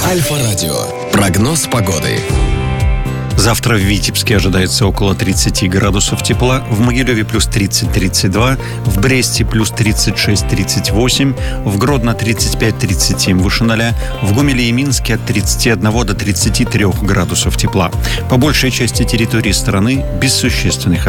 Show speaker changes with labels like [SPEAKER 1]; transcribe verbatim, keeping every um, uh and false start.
[SPEAKER 1] Альфа-радио. Прогноз погоды.
[SPEAKER 2] Завтра в Витебске ожидается около тридцать градусов тепла, в Могилеве плюс тридцать - тридцать два, в Бресте плюс тридцать шесть - тридцать восемь, в Гродно тридцать пять - тридцать семь выше ноля, в Гомеле и Минске от тридцати одного до тридцати трёх градусов тепла. По большей части территории страны без существенных